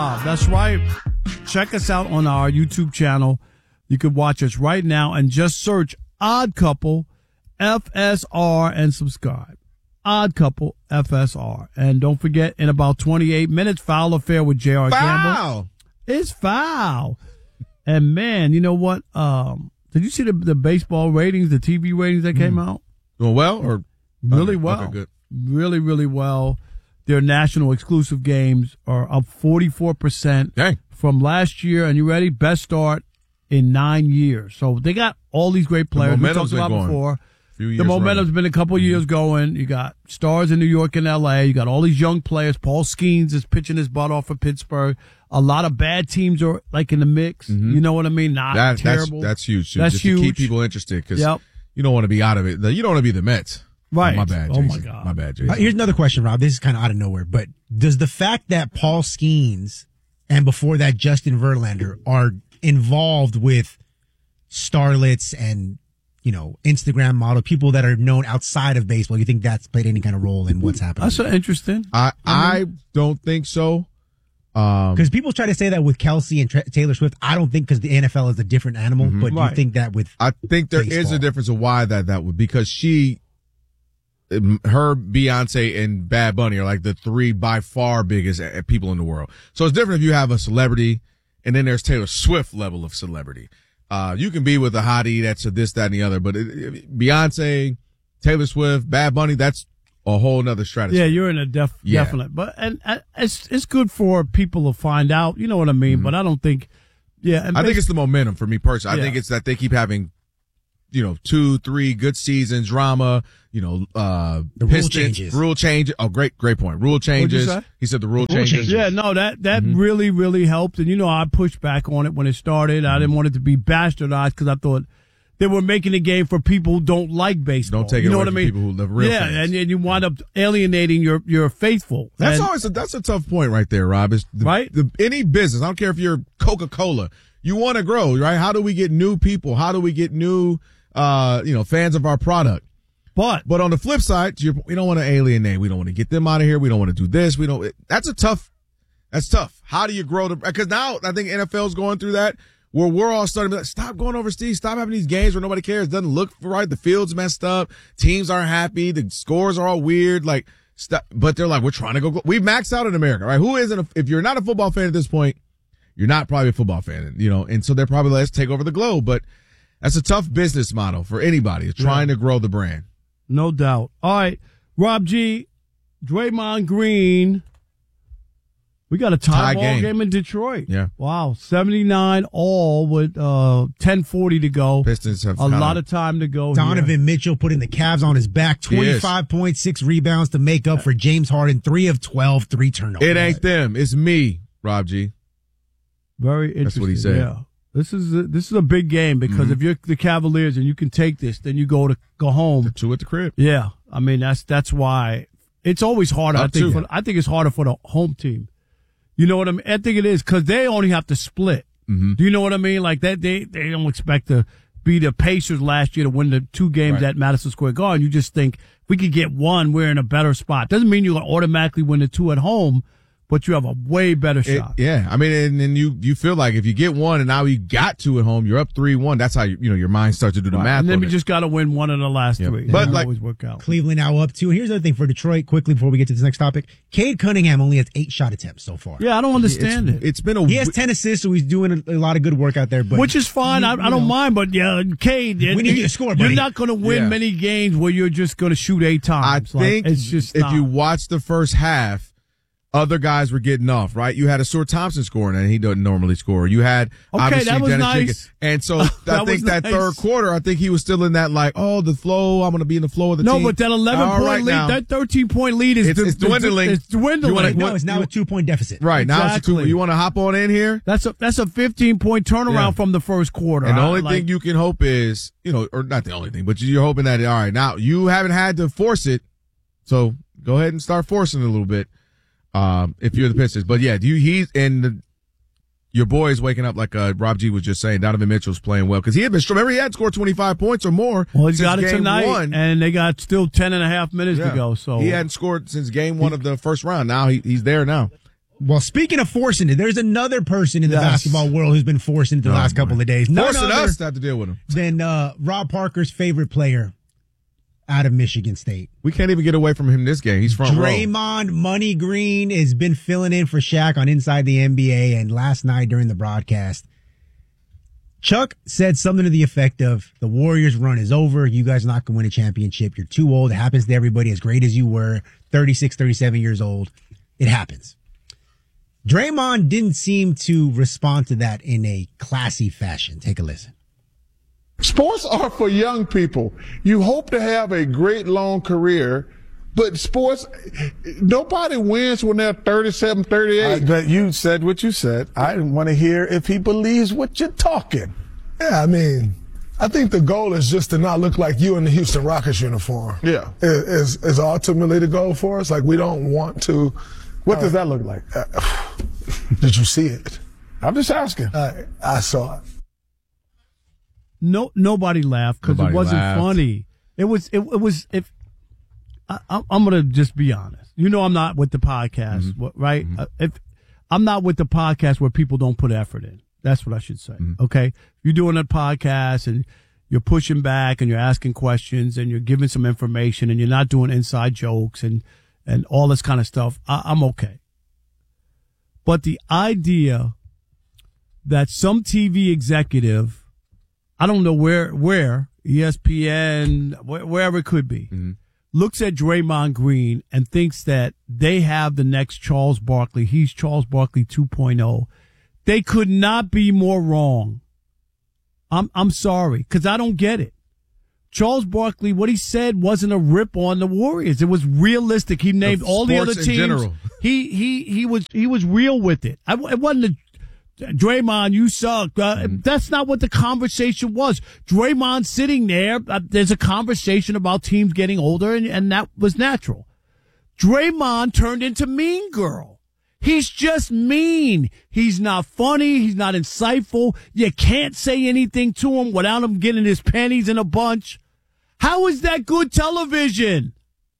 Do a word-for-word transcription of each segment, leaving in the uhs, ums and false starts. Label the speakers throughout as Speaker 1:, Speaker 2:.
Speaker 1: That's right. Check us out on our YouTube channel. You can watch us right now and just search Odd Couple F S R and subscribe. Odd Couple F S R. And don't forget, in about twenty-eight minutes, Foul Affair with J R. Gamble. It's foul. And man, you know what? Um, did you see the, the baseball ratings, the T V ratings that came mm. out?
Speaker 2: Doing well or
Speaker 1: really
Speaker 2: okay,
Speaker 1: well?
Speaker 2: Okay, good.
Speaker 1: Really, really well. Their national exclusive games are up forty-four percent
Speaker 2: Dang.
Speaker 1: from last year. And you ready? Best start in nine years. So they got all these great players.
Speaker 2: The
Speaker 1: we talked about
Speaker 2: going.
Speaker 1: before.
Speaker 2: The
Speaker 1: momentum's
Speaker 2: running.
Speaker 1: been a couple mm-hmm. years going. You got stars in New York and L A. You got all these young players. Paul Skeens is pitching his butt off for Pittsburgh. A lot of bad teams are like in the mix. Mm-hmm. You know what I mean? Not
Speaker 2: that,
Speaker 1: terrible.
Speaker 2: That's, that's huge.
Speaker 1: That's
Speaker 2: just
Speaker 1: huge.
Speaker 2: To keep people interested because
Speaker 1: yep.
Speaker 2: you don't want to be out of it. You don't want to be the Mets.
Speaker 1: Right.
Speaker 2: Oh, my bad,
Speaker 1: Jason.
Speaker 2: Oh, my God. My bad, Jason.
Speaker 3: Uh, here's another question, Rob. This is kind of out of nowhere, but does the fact that Paul Skeens and before that Justin Verlander are involved with starlets and, you know, Instagram model, people that are known outside of baseball, you think that's played any kind of role in what's happening?
Speaker 1: That's interesting.
Speaker 2: I, I don't think so.
Speaker 3: Because um, people try to say that with Kelsey and Tra- Taylor Swift. I don't think because the N F L is a different animal, mm-hmm. but right. you think that with
Speaker 2: I think there
Speaker 3: baseball.
Speaker 2: is a difference of why that that would because she, her, Beyonce, and Bad Bunny are like the three by far biggest people in the world. So it's different if you have a celebrity and then there's Taylor Swift level of celebrity. Uh, you can be with a hottie that's a this, that, and the other, but it, it, Beyonce, Taylor Swift, Bad Bunny, that's a whole nother stratosphere.
Speaker 1: Yeah, you're in a def-
Speaker 2: yeah.
Speaker 1: definite, but and, and it's it's good for people to find out. You know what I mean? Mm-hmm. But I don't think. Yeah,
Speaker 2: I think it's the momentum for me personally. Yeah. I think it's that they keep having, you know, two, three good seasons, drama. You know, uh,
Speaker 3: the rule changes.
Speaker 2: Rule change. Oh, great, great point. Rule changes. He said the rule,
Speaker 3: rule
Speaker 2: changes.
Speaker 3: changes.
Speaker 1: Yeah, no, that that
Speaker 2: mm-hmm.
Speaker 1: really, really helped. And you know, I pushed back on it when it started. Mm-hmm. I didn't want it to be bastardized because I thought they were making a game for people who don't like baseball.
Speaker 2: Don't take it
Speaker 1: you know
Speaker 2: away
Speaker 1: what I
Speaker 2: from
Speaker 1: mean?
Speaker 2: people who live real
Speaker 1: yeah,
Speaker 2: fans.
Speaker 1: and, and you wind up alienating your your faithful.
Speaker 2: That's
Speaker 1: and,
Speaker 2: always a, that's a tough point right there, Rob. Is the,
Speaker 1: right?
Speaker 2: The, any business, I don't care if you're Coca-Cola, you want to grow, right? How do we get new people? How do we get new, uh, you know, fans of our product?
Speaker 1: But
Speaker 2: but on the flip side, you're, we don't want to alienate. We don't want to get them out of here. We don't want to do this. We don't. It, that's a tough. That's tough. How do you grow the? Because now I think N F L is going through that. Where we're all starting to be like, stop going overseas, stop having these games where nobody cares, doesn't look right, the field's messed up, teams aren't happy, the scores are all weird, like, stop. But they're like, we're trying to go, we've maxed out in America, right? Who isn't, a, if you're not a football fan at this point, you're not probably a football fan, you know, and so they're probably like, let's take over the globe, but that's a tough business model for anybody, is trying yeah. to grow the brand.
Speaker 1: No doubt. All right, Rob G, Draymond Green. We got a tie, tie ball game. game in Detroit.
Speaker 2: Yeah.
Speaker 1: Wow. seventy-nine all with uh ten forty to go.
Speaker 2: Pistons have
Speaker 1: a lot of time to go.
Speaker 3: Donovan
Speaker 1: here.
Speaker 3: Mitchell putting the Cavs on his back. twenty-five point six rebounds to make up for James Harden. three of twelve, three turnovers.
Speaker 2: It ain't them. It's me, Rob G.
Speaker 1: Very interesting.
Speaker 2: That's what he said.
Speaker 1: Yeah. This is a, this is a big game because mm-hmm. if you're the Cavaliers and you can take this, then you go to go home.
Speaker 2: The two at the crib.
Speaker 1: Yeah. I mean, that's that's why it's always harder.
Speaker 2: Up
Speaker 1: I think
Speaker 2: two.
Speaker 1: for, I think it's harder for the home team. You know what I mean? I think it is because they only have to split.
Speaker 2: Mm-hmm.
Speaker 1: Do you know what I mean? Like that, they they don't expect to be the Pacers last year to win the two games
Speaker 2: right.
Speaker 1: at Madison Square Garden. You just think if we could get one, we're in a better spot. Doesn't mean you automatically win the two at home, but you have a way better shot.
Speaker 2: It, yeah, I mean, and, and you you feel like if you get one and now you got two at home, you're up three one. That's how you you know your mind starts to do the
Speaker 1: right.
Speaker 2: math.
Speaker 1: And then
Speaker 2: on
Speaker 1: you
Speaker 2: it.
Speaker 1: just got to win one of the last
Speaker 2: yep.
Speaker 1: three.
Speaker 2: But
Speaker 1: that
Speaker 2: like
Speaker 1: always work out.
Speaker 3: Cleveland now up two. And here's the other thing for Detroit. Quickly before we get to this next topic, Cade Cunningham only has eight shot attempts so far.
Speaker 1: Yeah, I don't understand
Speaker 2: it's,
Speaker 1: it.
Speaker 2: It's been a
Speaker 3: he has ten assists, so he's doing a, a lot of good work out there. But
Speaker 1: which is fine.
Speaker 3: You,
Speaker 1: I, I don't know. mind. But yeah, Cade,
Speaker 3: we need you to score, buddy.
Speaker 1: You're not going to win
Speaker 2: yeah.
Speaker 1: many games where you're just going to shoot eight times.
Speaker 2: I think
Speaker 1: like, it's just
Speaker 2: if
Speaker 1: not.
Speaker 2: you watch the first half. Other guys were getting off, right? You had a Stuart Thompson scoring, and he doesn't normally score. You had
Speaker 1: okay,
Speaker 2: obviously
Speaker 1: that was
Speaker 2: Dennis
Speaker 1: nice.
Speaker 2: Jenkins. And so I think that
Speaker 1: nice.
Speaker 2: third quarter, I think he was still in that like, oh, the flow. I'm going to be in the flow of the
Speaker 1: no,
Speaker 2: team.
Speaker 1: No, but that eleven
Speaker 2: All
Speaker 1: point
Speaker 2: right
Speaker 1: lead,
Speaker 2: now,
Speaker 1: that thirteen point lead is
Speaker 2: it's,
Speaker 1: the,
Speaker 2: it's dwindling.
Speaker 1: It's dwindling.
Speaker 2: Wanna,
Speaker 3: no, it's now
Speaker 2: you,
Speaker 3: a two point deficit.
Speaker 2: Right
Speaker 1: exactly.
Speaker 2: now, it's a two. You want to hop on in here?
Speaker 1: That's a that's a fifteen point turnaround
Speaker 2: yeah.
Speaker 1: from the first quarter.
Speaker 2: And the
Speaker 1: I,
Speaker 2: only
Speaker 1: like,
Speaker 2: thing you can hope is, you know, or not the only thing, but you're hoping that all right now you haven't had to force it, so go ahead and start forcing it a little bit. Um, if you're the Pistons, but yeah, do you, he's and the, your boy is waking up like uh, Rob G was just saying. Donovan Mitchell's playing well because he had been. Remember, he had scored twenty-five points or more.
Speaker 1: Well, he's
Speaker 2: since
Speaker 1: got it
Speaker 2: game
Speaker 1: tonight,
Speaker 2: one.
Speaker 1: and they got still ten and a half minutes
Speaker 2: yeah.
Speaker 1: to go. So
Speaker 2: he hadn't scored since game one of the first round. Now he, he's there now.
Speaker 3: Well, speaking of forcing it, there's another person in the
Speaker 1: Yes.
Speaker 3: basketball world who's been forcing it the
Speaker 2: Oh,
Speaker 3: last couple
Speaker 2: boy.
Speaker 3: of days. None
Speaker 2: Forcing
Speaker 3: other
Speaker 2: us to have to deal with him.
Speaker 3: than uh, Rob Parker's favorite player out of Michigan State.
Speaker 2: We can't even get away from him this game. He's front row.
Speaker 3: Draymond Money Green has been filling in for Shaq on Inside the N B A, and last night during the broadcast, Chuck said something to the effect of, the Warriors run is over. You guys are not going to win a championship. You're too old. It happens to everybody. As great as you were, thirty-six, thirty-seven years old. It happens. Draymond didn't seem to respond to that in a classy fashion. Take a listen.
Speaker 4: Sports are for young people. You hope to have a great long career, but sports, nobody wins when they're thirty-seven, thirty-eight.
Speaker 5: Uh, but you said what you said. I want to hear if he believes what you're talking.
Speaker 6: Yeah, I mean, I think the goal is just to not look like you in the Houston Rockets uniform.
Speaker 4: Yeah.
Speaker 6: Is, is ultimately the goal for us. Like, we don't want to.
Speaker 5: What
Speaker 6: uh,
Speaker 5: does that look like?
Speaker 6: Uh, did you see it?
Speaker 5: I'm just asking.
Speaker 6: Uh, I saw it.
Speaker 1: No, nobody laughed because it
Speaker 2: Nobody
Speaker 1: wasn't
Speaker 2: laughed.
Speaker 1: funny. It was, it, it was, if, I, I'm I'm going to just be honest. You know, I'm not with the podcast,
Speaker 2: Mm-hmm.
Speaker 1: wh- right? Uh, if I'm not with the podcast where people don't put effort in. That's what I should say.
Speaker 2: Mm-hmm.
Speaker 1: Okay. You're doing a podcast and you're pushing back and you're asking questions and you're giving some information and you're not doing inside jokes and, and all this kind of stuff. I, I'm okay. But the idea that some T V executive, I don't know where, where, E S P N, wh- wherever it could be,
Speaker 2: Mm-hmm.
Speaker 1: looks at Draymond Green and thinks that they have the next Charles Barkley. He's Charles Barkley two point oh. They could not be more wrong. I'm, I'm sorry, because I don't get it. Charles Barkley, what he said wasn't a rip on the Warriors. It was realistic. He named
Speaker 2: Of
Speaker 1: all the
Speaker 2: sports
Speaker 1: other
Speaker 2: in
Speaker 1: teams.
Speaker 2: general.
Speaker 1: He, he, he was, he was real with it. I, it wasn't a, Draymond, you suck. Uh,
Speaker 2: Mm-hmm.
Speaker 1: That's not what the conversation was. Draymond sitting there, uh, there's a conversation about teams getting older, and, and that was natural. Draymond turned into Mean Girl. He's just mean. He's not funny. He's not insightful. You can't say anything to him without him getting his panties in a bunch. How is that good television?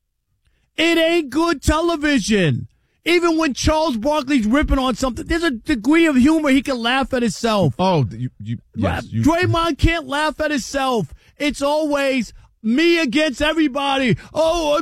Speaker 1: It ain't good television. Even when Charles Barkley's ripping on something, there's a degree of humor. He can laugh at himself.
Speaker 2: Oh, you, you, yes, you,
Speaker 1: Draymond can't laugh at himself. It's always me against everybody. Oh,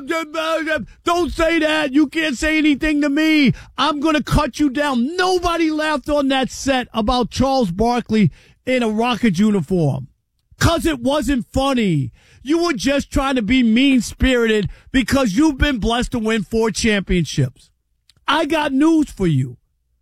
Speaker 1: don't say that. You can't say anything to me. I'm going to cut you down. Nobody laughed on that set about Charles Barkley in a Rockets uniform because it wasn't funny. You were just trying to be mean-spirited because you've been blessed to win four championships. I got news for you.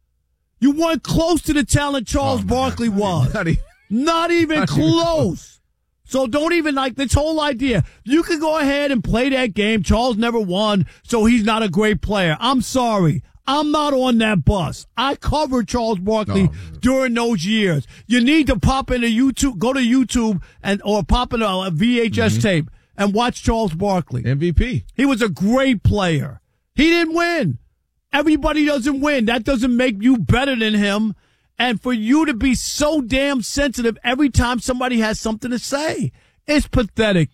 Speaker 1: You weren't close to the talent Charles
Speaker 2: Oh,
Speaker 1: Barkley was.
Speaker 2: Not even-
Speaker 1: Not even
Speaker 2: Not even
Speaker 1: close. So don't even like this whole idea. You can go ahead and play that game. Charles never won, so he's not a great player. I'm sorry. I'm not on that bus. I covered Charles Barkley
Speaker 2: Oh.
Speaker 1: during those years. You need to pop into YouTube, go to YouTube and or pop in a V H S
Speaker 2: Mm-hmm.
Speaker 1: tape and watch Charles Barkley.
Speaker 2: M V P.
Speaker 1: He was a great player. He didn't win. Everybody doesn't win. That doesn't make you better than him. And for you to be so damn sensitive every time somebody has something to say, it's pathetic.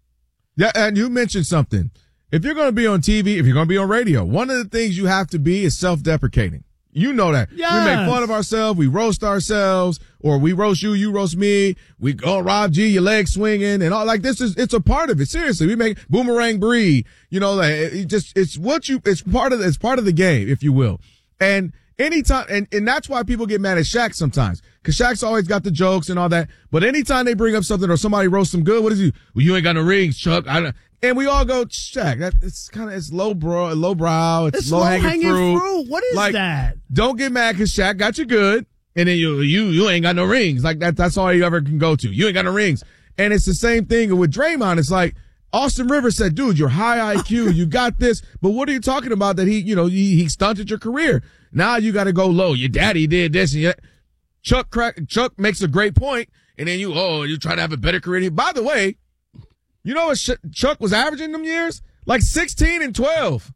Speaker 2: Yeah, and you mentioned something. If you're going to be on T V, if you're going to be on radio, one of the things you have to be is self-deprecating. You know that.
Speaker 1: Yes.
Speaker 2: We make fun of ourselves. We roast ourselves, or we roast you, you roast me. We go, Rob G, your legs swinging and all like this is, it's a part of it. Seriously. We make Boomerang Bree, you know, like it just, it's what you, it's part of, it's part of the game, if you will. And anytime, and, and that's why people get mad at Shaq sometimes. Cause Shaq's always got the jokes and all that. But anytime they bring up something or somebody roasts them good, what is he? Well, you ain't got no rings, Chuck. I don't, and we all go, Shaq, that, it's kind of, it's low bro, low brow. It's,
Speaker 1: It's
Speaker 2: low hanging
Speaker 1: low-hanging
Speaker 2: fruit.
Speaker 1: fruit. What is
Speaker 2: Like,
Speaker 1: that?
Speaker 2: Don't get mad cause Shaq got you good. And then you, you, you ain't got no rings. Like that, that's all you ever can go to. You ain't got no rings. And it's the same thing with Draymond. It's like, Austin Rivers said, dude, you're high I Q. You got this. But what are you talking about that he, you know, he, he stunted your career? Now you got to go low. Your daddy did this. And yet Chuck crack, Chuck makes a great point. And then you, oh, you try to have a better career. By the way, you know what Sh- Chuck was averaging them years? Like sixteen and twelve.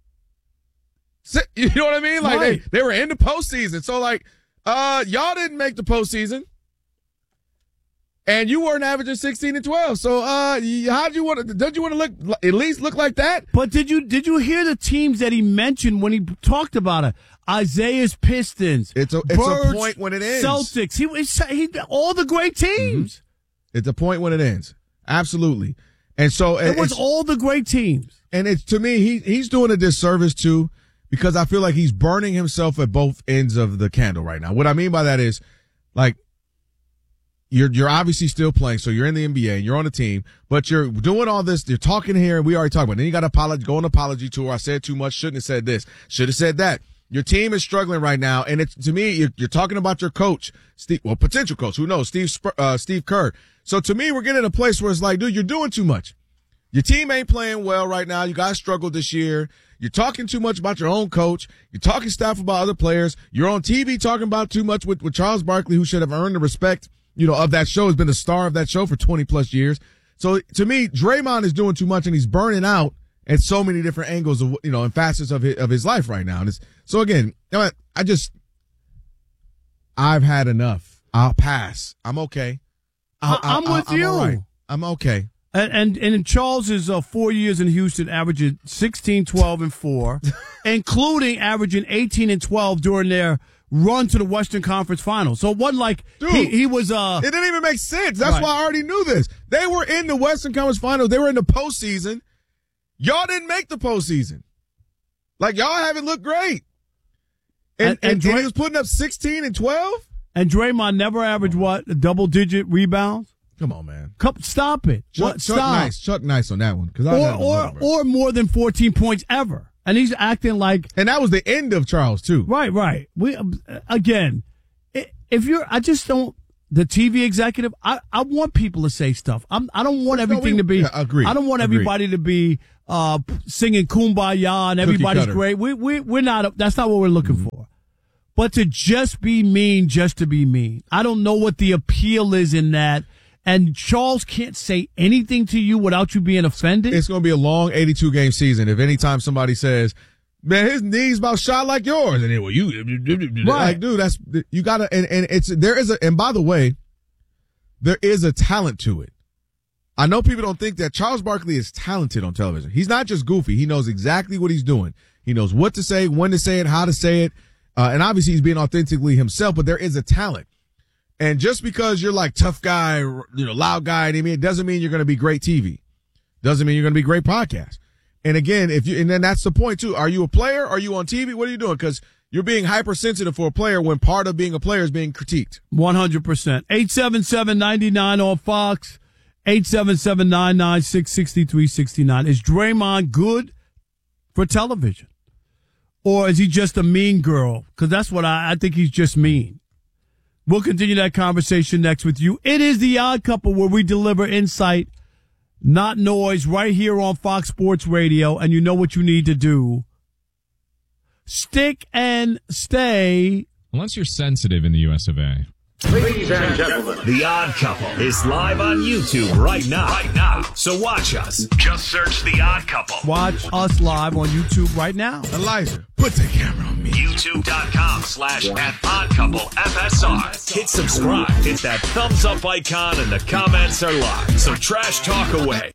Speaker 2: Si- You know what I mean? Like
Speaker 1: Right.
Speaker 2: they, they were in the postseason. So like, uh, y'all didn't make the postseason. And you weren't averaging sixteen and twelve. So, uh, how do you want to, don't you want to look, at least look like that?
Speaker 1: But did you, did you hear the teams that he mentioned when he talked about it? Isaiah's Pistons.
Speaker 2: It's a, it's
Speaker 1: Birds,
Speaker 2: a point when it ends.
Speaker 1: Celtics. He, he, he all the great teams.
Speaker 2: Mm-hmm. It's a point when it ends. Absolutely. And so
Speaker 1: it was all the great teams.
Speaker 2: And it's, to me, he, he's doing a disservice too, because I feel like he's burning himself at both ends of the candle right now. What I mean by that is, like, You're you're obviously still playing, so you're in the N B A, and you're on the team, but you're doing all this, you're talking here, and we already talked about it. Then you got to apologize, go on an apology tour. I said too much, shouldn't have said this, should have said that. Your team is struggling right now, and it's, to me, you're, you're talking about your coach, Steve, well, potential coach, who knows, Steve uh, Steve Kerr. So to me, we're getting to a place where it's like, dude, you're doing too much. Your team ain't playing well right now. You guys struggled this year. You're talking too much about your own coach. You're talking stuff about other players. You're on T V talking about too much with, with Charles Barkley, who should have earned the respect, you know, of that show, has been the star of that show for twenty plus years. So to me, Draymond is doing too much, and he's burning out at so many different angles of, you know, and facets of his, of his life right now. And it's, so again, you know what, I just, I've had enough. I'll pass. I'm okay. I'll,
Speaker 1: I'm
Speaker 2: I'll,
Speaker 1: with
Speaker 2: I'm
Speaker 1: you.
Speaker 2: all right. I'm okay.
Speaker 1: And, and, and Charles is uh, four years in Houston, averaging sixteen, twelve, and four, including averaging eighteen and twelve during their run to the Western Conference Finals. So it wasn't like
Speaker 2: Dude,
Speaker 1: he, he was. Uh,
Speaker 2: it didn't even make sense. That's
Speaker 1: right.
Speaker 2: why I already knew this. They were in the Western Conference Finals. They were in the postseason. Y'all didn't make the postseason. Like, y'all haven't looked great. And, and, and, and
Speaker 1: Dray-
Speaker 2: he was putting up sixteen and twelve?
Speaker 1: And Draymond never averaged, what, double digit rebounds?
Speaker 2: Come on, man.
Speaker 1: Come, stop it.
Speaker 2: Chuck,
Speaker 1: what,
Speaker 2: Chuck
Speaker 1: stop.
Speaker 2: Nice. Chuck Nice on that one. Cause I
Speaker 1: Or, or, or more than fourteen points ever. And he's acting like.
Speaker 2: And that was the end of Charles, too.
Speaker 1: Right, right. We, again, if you're, I just don't, the T V executive, I, I want people to say stuff. I'm, I don't want everything
Speaker 2: no, we,
Speaker 1: to be,
Speaker 2: yeah, agreed,
Speaker 1: I don't want
Speaker 2: agreed.
Speaker 1: everybody to be, uh, singing Kumbaya and everybody's
Speaker 2: cutter.
Speaker 1: great. We, we, we're not, that's not what we're looking
Speaker 2: Mm-hmm.
Speaker 1: for. But to just be mean, just to be mean. I don't know what the appeal is in that. And Charles can't say anything to you without you being offended.
Speaker 2: It's going to be a long eighty-two game season. If anytime somebody says, man, his knees about shot like yours. And then, well, you, right. Like, dude, that's, you gotta, and, and it's, there is a, and by the way, there is a talent to it. I know people don't think that Charles Barkley is talented on television. He's not just goofy. He knows exactly what he's doing. He knows what to say, when to say it, how to say it. Uh, and obviously he's being authentically himself, but there is a talent. And just because you're like tough guy, you know, loud guy, I mean, it doesn't mean you're going to be great T V. Doesn't mean you're going to be great podcast. And again, if you, and then that's the point too. Are you a player? Are you on T V? What are you doing? Because you're being hypersensitive for a player when part of being a player is being critiqued.
Speaker 1: one hundred percent. eight seven seven, nine nine on Fox. eight seven seven, nine nine six, six three six nine. Is Draymond good for television? Or is he just a mean girl? Because that's what I, I think he's just mean. We'll continue that conversation next with you. It is The Odd Couple, where we deliver insight, not noise, right here on Fox Sports Radio. And you know what you need to do. Stick and stay.
Speaker 7: Unless you're sensitive in the U S of A.
Speaker 8: Ladies and gentlemen, The Odd Couple is live on YouTube right now. Right now. So watch us. Just search The Odd Couple.
Speaker 1: Watch us live on YouTube right now.
Speaker 2: Elijah, put the camera on me.
Speaker 8: YouTube.com slash Odd Couple F S R. Hit subscribe. Hit that thumbs up icon and the comments are live. So trash talk away.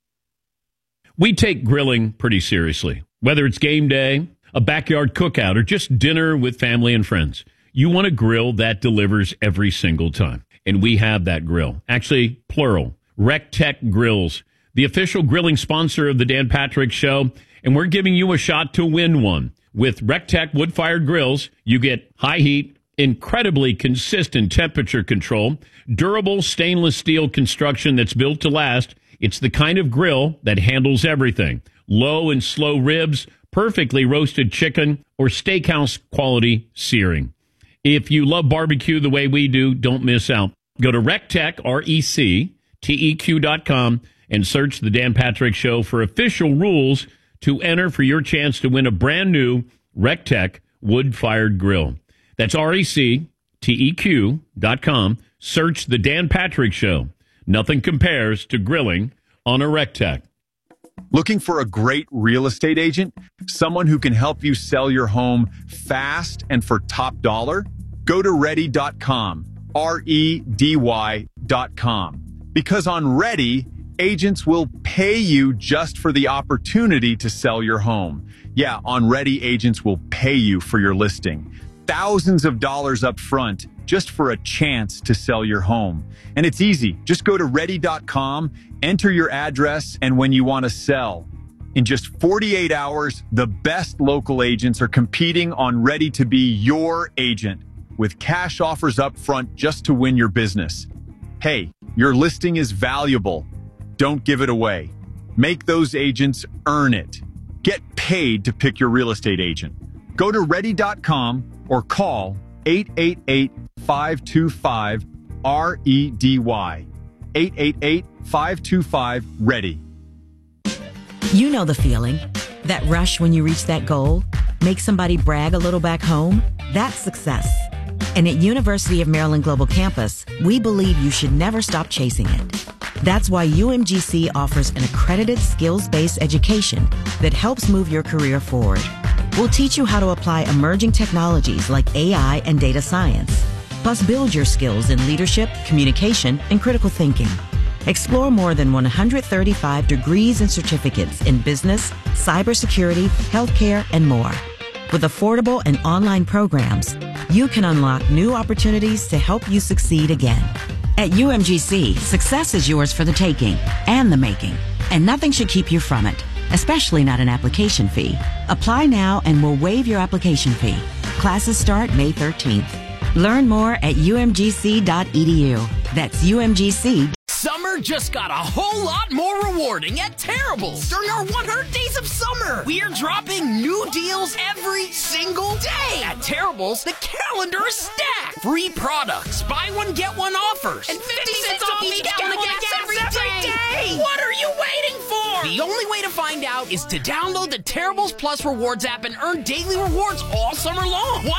Speaker 9: We take grilling pretty seriously. Whether it's game day, a backyard cookout, or just dinner with family and friends. You want a grill that delivers every single time. And we have that grill. Actually, plural. RecTech Grills, the official grilling sponsor of the Dan Patrick Show. And we're giving you a shot to win one. With RecTech wood-fired grills, you get high heat, incredibly consistent temperature control, durable stainless steel construction that's built to last. It's the kind of grill that handles everything. Low and slow ribs, perfectly roasted chicken, or steakhouse quality searing. If you love barbecue the way we do, don't miss out. Go to RecTech, R E C T E Q dot com, and search The Dan Patrick Show for official rules to enter for your chance to win a brand new RecTech wood-fired grill. That's R E C T E Q dot com. Search The Dan Patrick Show. Nothing compares to grilling on a RecTech.
Speaker 10: Looking for a great real estate agent? Someone who can help you sell your home fast and for top dollar? Go to ready dot com, R E D Y dot com. Because on Ready, agents will pay you just for the opportunity to sell your home. Yeah, on Ready, agents will pay you for your listing. Thousands of dollars up front just for a chance to sell your home. And it's easy. Just go to ready dot com, enter your address, and when you want to sell. In just forty-eight hours, the best local agents are competing on Ready to be your agent with cash offers up front just to win your business. Hey, your listing is valuable. Don't give it away. Make those agents earn it. Get paid to pick your real estate agent. Go to ready dot com or call eight eight eight, five two five, R E D Y. eight eight eight, five two five, READY.
Speaker 11: You know the feeling. That rush when you reach that goal? Make somebody brag a little back home? That's success. And at University of Maryland Global Campus, we believe you should never stop chasing it. That's why U M G C offers an accredited skills-based education that helps move your career forward. We'll teach you how to apply emerging technologies like A I and data science, plus build your skills in leadership, communication, and critical thinking. Explore more than one hundred thirty-five degrees and certificates in business, cybersecurity, healthcare, and more. With affordable and online programs, you can unlock new opportunities to help you succeed again. At U M G C, success is yours for the taking and the making, and nothing should keep you from it, especially not an application fee. Apply now and we'll waive your application fee. Classes start May thirteenth. Learn more at U M G C dot E D U. That's U M G C.
Speaker 12: Summer just got a whole lot more rewarding at Terrible's. During our one hundred days of summer, we are dropping new deals every single day. At Terrible's, the calendar is stacked. Free products, buy one, get one offers, and fifty cents off each gallon of gas every day. What are you waiting for? The only way to find out is to download the Terrible's Plus Rewards app and earn daily rewards all summer long.